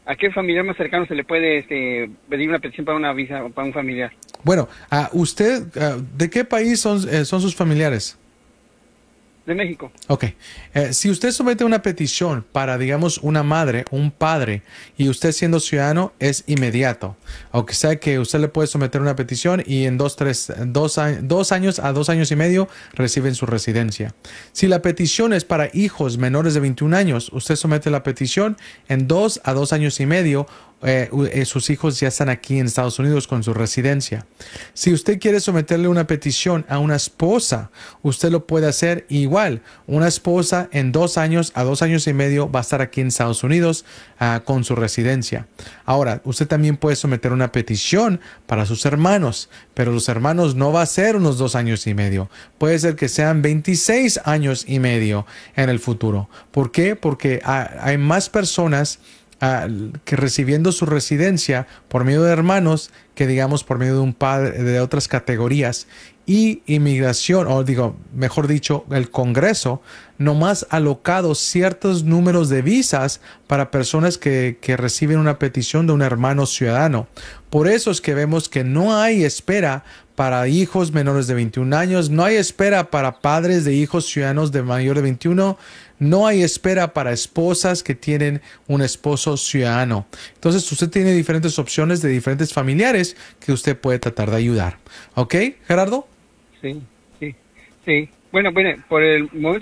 ¿A qué familiar más cercano se le puede pedir una petición para una visa o para un familiar? Bueno, ¿de qué país son sus familiares? De México. Ok. Si usted somete una petición para, digamos, una madre o un padre y usted siendo ciudadano, es inmediato. Aunque sea que usted le puede someter una petición y en 2 años a 2 años y medio reciben su residencia. Si la petición es para hijos menores de 21 años, usted somete la petición en 2 a 2 años y medio. Sus hijos ya están aquí en Estados Unidos con su residencia. Si usted quiere someterle una petición a una esposa, usted lo puede hacer igual. Una esposa en 2 años a 2 años y medio va a estar aquí en Estados Unidos con su residencia. Ahora, usted también puede someter una petición para sus hermanos, pero los hermanos no va a ser unos 2 años y medio. Puede ser que sean 26 años y medio en el futuro. ¿Por qué? Porque hay más personas que recibiendo su residencia por medio de hermanos que digamos por medio de un padre de otras categorías y inmigración, o digo, mejor dicho, el Congreso nomás alocado ciertos números de visas para personas que reciben una petición de un hermano ciudadano. Por eso es que vemos que no hay espera para hijos menores de 21 años, no hay espera para padres de hijos ciudadanos de mayor de 21, no hay espera para esposas que tienen un esposo ciudadano. Entonces usted tiene diferentes opciones de diferentes familiares que usted puede tratar de ayudar. ¿Ok, Gerardo? Sí, sí, sí. Bueno, por el momento